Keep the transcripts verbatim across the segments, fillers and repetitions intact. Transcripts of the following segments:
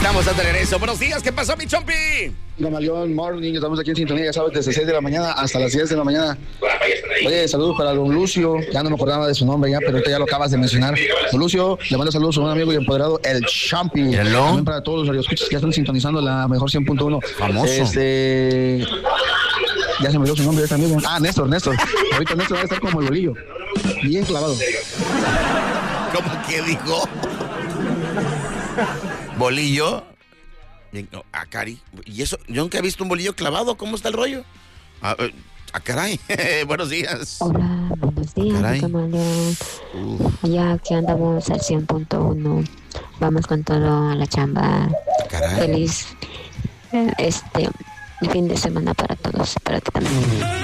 Estamos a tener eso. Buenos días, ¿qué pasó, mi chompi? Camaleón Morning, estamos aquí en sintonía, ya sabes, desde seis de la mañana hasta las diez de la mañana. Oye, saludos para don Lucio, ya no me acordaba de su nombre ya, pero ahorita ya lo acabas de mencionar. Don Lucio, le mando saludos a un amigo y empoderado, el Champi. Hello. También para todos los radioescuchas que ya están sintonizando la mejor cien punto uno. Famoso. Este... Ya se me dio su nombre ese amigo. Ah, Néstor, Néstor. Ahorita Néstor va a estar como el bolillo. Bien clavado. ¿Cómo que dijo? ¿Bolillo? Ah, cari. ¿Y eso? Yo nunca he visto un bolillo clavado. ¿Cómo está el rollo? Ah, eh, ah caray. Buenos días. Hola, buenos días, Caray. Camaleón. Ya que andamos al cien punto uno. Vamos con todo a la chamba. Caray. Feliz eh, este fin de semana para todos, para ti también.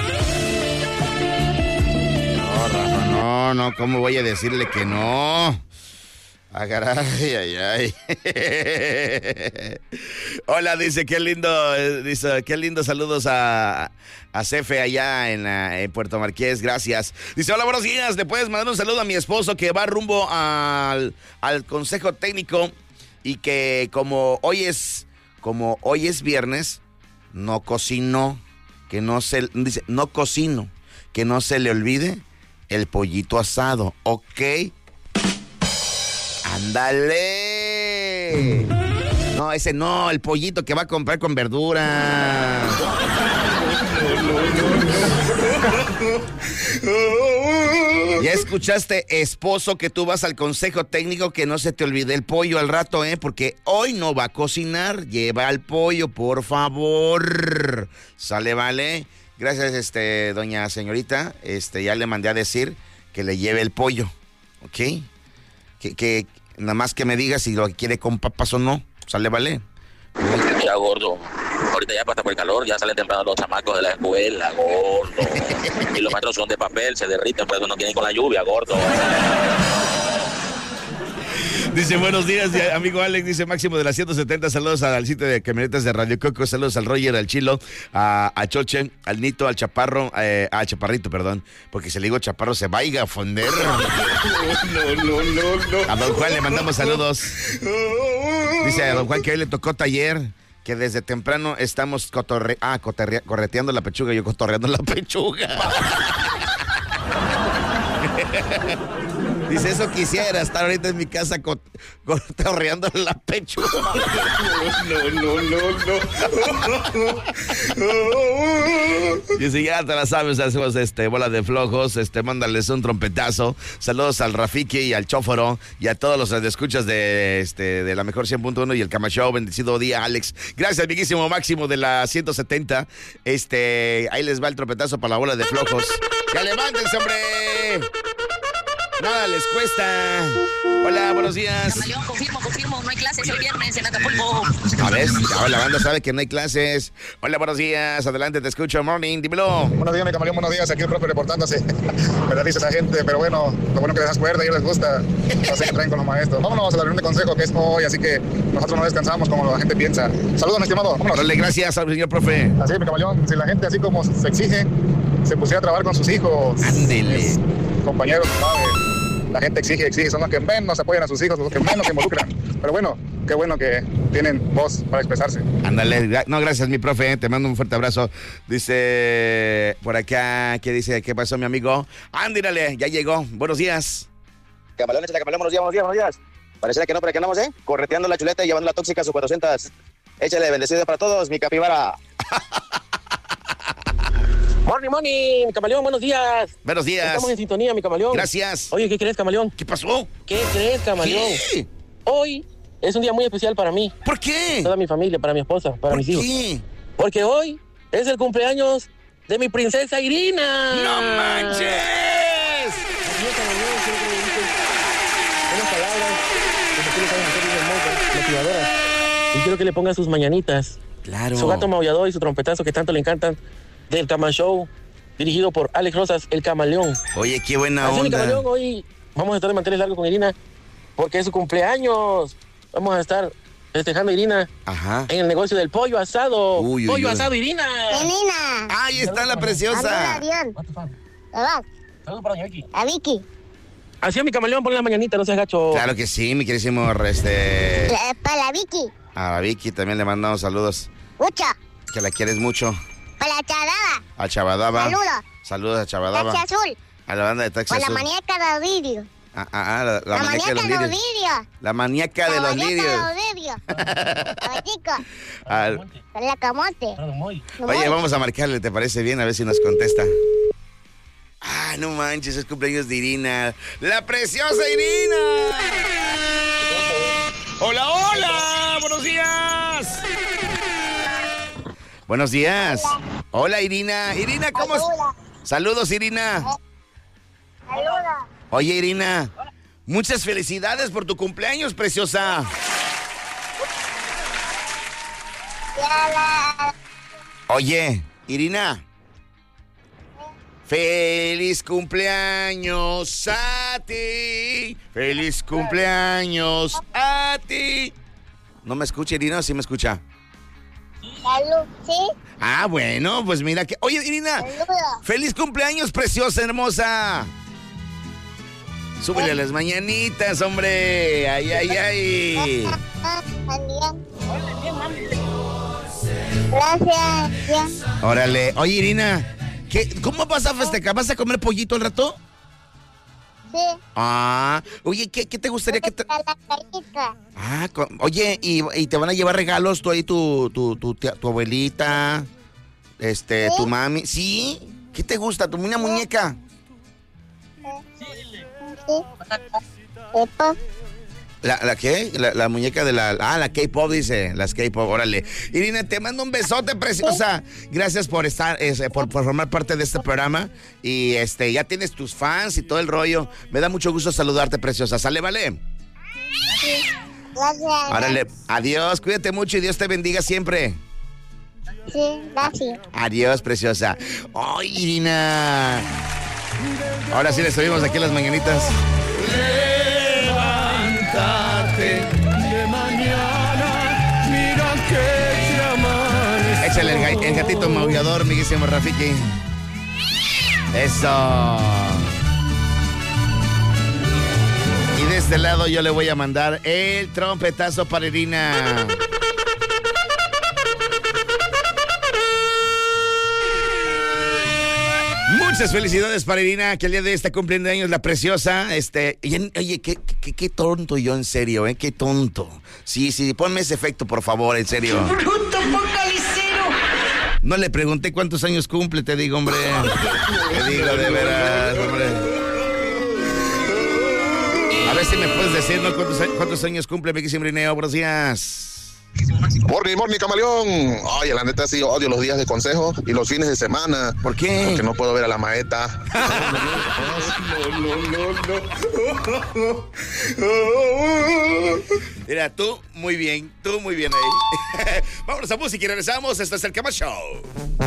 No, Rafa, no, no. ¿Cómo voy a decirle que no? Ah, caray, ay, ay. Hola, dice, qué lindo, dice, qué lindo saludos a, a Cefe allá en, la, en Puerto Marqués, gracias. Dice, hola, buenos días, ¿le puedes mandar un saludo a mi esposo que va rumbo al, al consejo técnico y que como hoy es, como hoy es viernes, no cocinó, que no se, dice, no cocino, que no se le olvide el pollito asado, ¿ok? ¡Ándale! No, ese no, el pollito que va a comprar con verdura. Ya escuchaste, esposo, que tú vas al consejo técnico, que no se te olvide el pollo al rato, ¿eh? Porque hoy no va a cocinar. Lleva el pollo, por favor. Sale, vale. Gracias, este, doña señorita. Este, ya le mandé a decir que le lleve el pollo, ¿ok? Que, que nada más que me diga si lo quiere con papas o no. Sale, vale. Ya, gordo. Ahorita ya pasa por el calor, ya salen temprano los chamacos de la escuela, gordo. Y los maestros son de papel, se derriten, por eso no quieren ir con la lluvia, gordo. Dice, buenos días, amigo Alex. Dice, Máximo de las ciento setenta. Saludos al sitio de camionetas de Radio Coco. Saludos al Roger, al Chilo, a, a Choche, al Nito, al Chaparro, eh, al Chaparrito, perdón. Porque si le digo Chaparro se va a ir a fonder. No, no, no, no. A don Juan le mandamos saludos. Dice a don Juan que hoy le tocó taller, que desde temprano estamos cotorre... ah, cotorre... correteando la pechuga. Yo cotorreando la pechuga. Dice, eso quisiera, estar ahorita en mi casa cotorreando la pechuga. No, no, no, no. Dice, ya te la sabes, hacemos este, bola de flojos, este, mándales un trompetazo. Saludos al Rafiki y al Chóforo y a todos los escuchas de, este, de la mejor cien punto uno y el Cama Show. Bendecido día, Alex. Gracias, amiguísimo Máximo de la ciento setenta. Este, ahí les va el trompetazo para la bola de flojos. ¡Ya levántense, hombre! Nada les cuesta. Hola, buenos días. Camaleón, confirmo, confirmo, no hay clases el viernes en Acapulco. A ver, ya la banda sabe que no hay clases. Hola, buenos días, adelante, te escucho, morning, dímelo. Buenos días, mi Camaleón, buenos días, aquí el profe reportándose. Me da risa esa gente, pero bueno, lo bueno que les das cuerda y les gusta. No sé qué traen con los maestros. Vámonos a la reunión de consejo que es hoy, así que nosotros no descansamos como la gente piensa. Saludos, mi estimado, vámonos. Dale, gracias al señor profe. Así es, mi Camaleón, si la gente así como se exige, se pusiera a trabajar con sus hijos. Ándele. Compañeros, padres. La gente exige, exige, son los que menos apoyan a sus hijos, los que menos se involucran. Pero bueno, qué bueno que tienen voz para expresarse. Ándale, no, gracias mi profe, te mando un fuerte abrazo. Dice, por acá, ¿qué dice? ¿Qué pasó mi amigo? Ándale, ya llegó, buenos días. Camaleón, échale, camaleón, buenos días, buenos días, buenos días. Parece que no, pero aquí andamos, ¿eh? Correteando la chuleta y llevando la tóxica a sus cuatrocientas. Échale, bendecido para todos, mi capibara. Morning, morning, Camaleón, buenos días. Buenos días. Estamos en sintonía, mi Camaleón. Gracias. Oye, ¿qué crees, Camaleón? ¿Qué pasó? ¿Qué crees, Camaleón? ¿Qué? Hoy es un día muy especial para mí. ¿Por qué? Toda mi familia, para mi esposa, para mis hijos. ¿Por qué? Porque hoy es el cumpleaños de mi princesa Irina. ¡No manches! Así es, Camaleón, quiero que me dices unas palabras que tú le sabes hacer bien hermosas, motivadoras. Y quiero que le pongas sus mañanitas. Claro. Su gato maullador y su trompetazo que tanto le encantan. Del Cama Show, dirigido por Alex Rosas, el Camaleón. Oye, qué buena Así, mi onda. Camaleón, hoy vamos a estar de manteles largos con Irina, porque es su cumpleaños. Vamos a estar festejando a Irina. Ajá. En el negocio del pollo asado. Uy, uy, pollo uy. asado, Irina. Irina. Ahí está la preciosa. Adiós. ¿Te vas? Saludos para doña Vicky. A Vicky. Así a mi camaleón, ponle la mañanita, no seas gacho. Claro que sí, mi querísimo, este... La- Para la Vicky. A la Vicky también le mandamos saludos. Mucho. Que la quieres mucho. Para la Chadaba. A Chabadaba. Saludos. Saludos a Chabadaba. Taxi Azul. A la banda de Taxi Para la Azul. maníaca de los vidrios. Ah, ah, ah, la, la La maníaca de los maníaca de los lirios. vidrios. La maníaca de La los maníaca lirios. de los vidrios. Los chicos. Al- Para la camote. Oye, vamos a marcarle, ¿te parece bien? A ver si nos contesta. Ah, no manches, es cumpleaños de Irina. ¡La preciosa Irina! ¡Hola, hola! ¡Buenos días! Buenos días. Hola, Irina. Irina, ¿cómo estás? Saludos, Irina. Saludos. Oye, Irina, muchas felicidades por tu cumpleaños, preciosa. Oye, Irina. Feliz cumpleaños a ti. Feliz cumpleaños a ti. ¿No me escucha, Irina, o sí me escucha? Salud. ¿Sí? Ah, bueno, pues mira que... Oye, Irina, Saludos. feliz cumpleaños, preciosa, hermosa. Súbele a las mañanitas, hombre. Ay, ay, ay. También. Gracias. Bien. Órale. Oye, Irina, ¿qué, ¿cómo vas a festejar? ¿Vas a comer pollito al rato? Sí. Ah, oye, ¿qué, qué te gustaría que te... Para la carita. Ah, co- oye, ¿y, y te van a llevar regalos tú ahí, tu, tu, tu, tía- tu abuelita, este, ¿Sí? tu mami? ¿Sí? ¿Qué te gusta? ¿Tu una muñeca? Sí. Epo. ¿La, la qué? La, la muñeca de la... Ah, la K-pop, dice. Las K-pop, órale. Irina, te mando un besote, preciosa. Gracias por estar, eh, por, por formar parte de este programa. Y este, ya tienes tus fans y todo el rollo. Me da mucho gusto saludarte, preciosa. ¿Sale, vale? Gracias. Órale. Adiós, cuídate mucho y Dios te bendiga siempre. Sí, gracias. Adiós, preciosa. ¡Ay, Irina! Ahora sí le subimos aquí las mañanitas. Levántate de mañana, mira que te amanece. Échale el, ga- el gatito maullador, amiguísimo Rafiki. Eso. Y de este lado yo le voy a mandar el trompetazo para Irina. Muchas felicidades para Irina, que el día de hoy está cumpliendo años, la preciosa. Este, y en- oye, qué, qué, qué tonto yo, en serio, ¿eh? Qué tonto. Sí, sí, ponme ese efecto, por favor, en serio. ¡Bruto focalicero! No le pregunté cuántos años cumple, te digo, hombre. Te digo, de veras, hombre. A ver si me puedes decir, ¿no? ¿Cuántos, a- cuántos años cumple, mi querido Irineo? Buenos días. Morning, morning, camaleón. Ay, la neta sí odio los días de consejo y los fines de semana. ¿Por qué? Porque no puedo ver a la maeta. Mira, tú muy bien, tú muy bien ahí. Vámonos a música y regresamos. Esto es el Cama Show.